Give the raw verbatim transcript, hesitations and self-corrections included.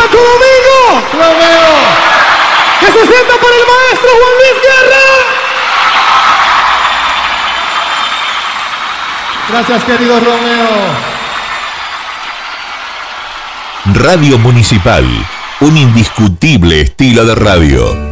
Santo Domingo. Romeo. Que se sienta por el maestro Juan Luis Guerra. Gracias, querido Romeo. Radio Municipal, un indiscutible estilo de radio.